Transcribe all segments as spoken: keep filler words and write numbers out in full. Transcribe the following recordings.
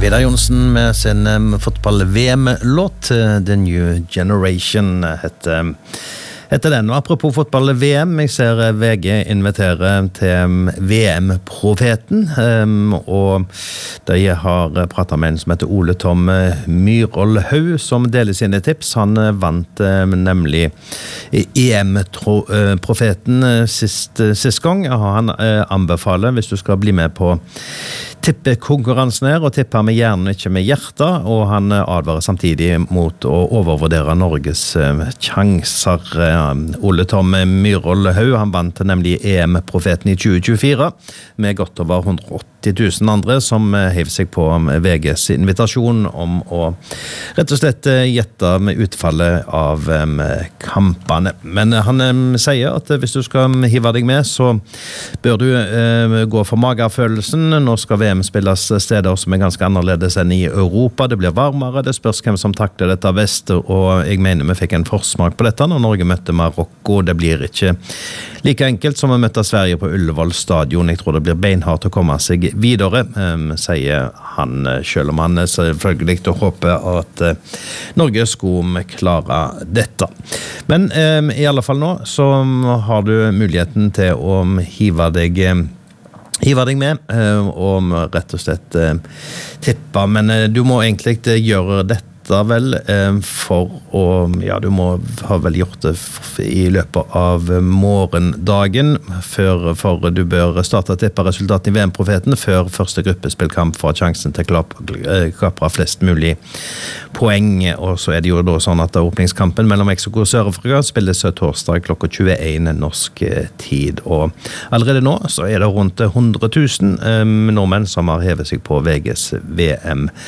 Vidar Jonsen med sin um, fotball-V M-låt The New Generation heter, heter den. Og apropos fotball-V M, jeg ser V G invitere til V M-profeten, um, og de har pratet med en som heter Ole Tom Myhrvold, som deler sine tips. Han vant um, nemlig E M-profeten sist, sist gang. Han uh, anbefaler, hvis du skal bli med på tippekonkurransen her, og tipper med hjernen, ikke med hjertet, og han advarer samtidig mot å overvurdere Norges chanser. Ole Tom Myhrvold, han vant nemlig E M-profeten i tjue tjuefire, med godt over hundre og åtti tusen andre som hev seg på V G's invitasjon om å rett og slett gjette med utfallet av um, kampene. Men han um, sier at hvis du skal hive deg med, så bør du uh, gå for magefølelsen. Nå skal V M spilles steder som er ganske annerledes enn i Europa. Det blir varmere, det spørs hvem som takler dette best, og jeg mener vi fikk en forsmak på dette når Norge møtte Marokko. Det blir ikke like enkelt som å møte Sverige på Ullevål stadion. Jeg tror det blir beinhardt å komme seg videre, um, sier han, selv om han selvfølgelig håper at uh, Norge skulle klare dette. Men um, i alle fall nå så har du muligheten til å hive deg um, hive deg med uh, og rett og slett uh, tippe, men uh, du må egentlig gjøre dette vel eh, for å, ja, du må ha vel gjort det i løpet av morgendagen, før, for du bør starte å tippe resultaten i V M-profeten før første gruppespillkamp for sjansen til å kapre flest mulig poeng, og så er det jo da sånn at åpningskampen mellom Mexico og Sør-Afrika spilles torsdag klokka tjueen norsk tid, og allerede nå så er det rundt hundre tusen eh, nordmenn som har hevet seg på V G's V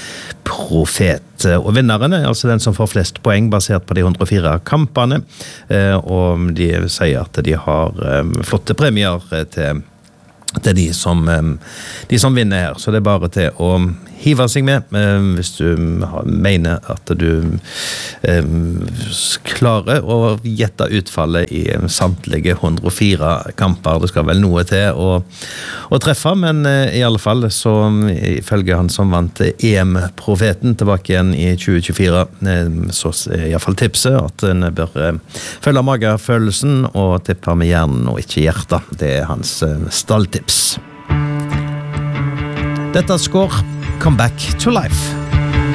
M-profet. Og vinneren er altså den som får flest poeng basert på de hundre og fire kampene, og de sier at de har flotte premier til, til de, som, de som vinner her, så det er bare til å hive seg med hvis du mener at du klarer å gjette utfallet i samtlige hundre og fire kamper. Det skal vel noe til å, å treffe, men i alle fall så ifølge han som vant E M-profeten tilbake igjen i tjue tjuefire, så er i alle fall tipset at en bør følge magefølelsen og tippe med hjernen og ikke hjertet. Det er hans stalltips. Dette er Score. Come back to life.